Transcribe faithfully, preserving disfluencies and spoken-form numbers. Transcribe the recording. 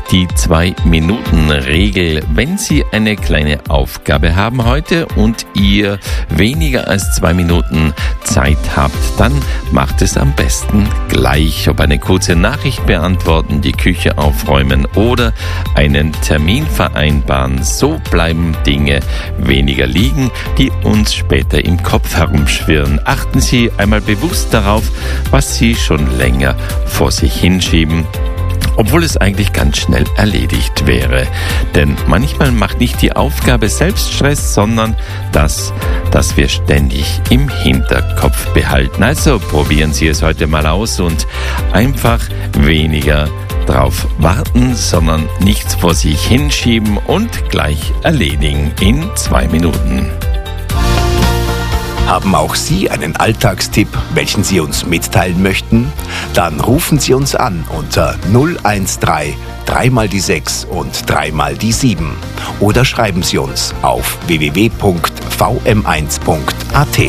die Zwei-Minuten-Regel. Wenn Sie eine kleine Aufgabe haben heute und ihr weniger als zwei Minuten Zeit habt, dann macht es am besten gleich. Ob eine kurze Nachricht beantworten, die Küche aufräumen oder einen Termin vereinbaren. So bleiben Dinge weniger liegen, die uns später im Kopf herumschwirren. Achten Sie einmal bewusst darauf, was Sie schon länger vor sich hinschieben, obwohl es eigentlich ganz schnell erledigt wäre. Denn manchmal macht nicht die Aufgabe selbst Stress, sondern das, das wir ständig im Hinterkopf behalten. Also probieren Sie es heute mal aus und einfach weniger drauf warten, sondern nichts vor sich hinschieben und gleich erledigen in zwei Minuten. Haben auch Sie einen Alltagstipp, welchen Sie uns mitteilen möchten? Dann rufen Sie uns an unter null eins drei, drei mal die sechs und drei mal die sieben oder schreiben Sie uns auf w w w punkt v m eins punkt a t.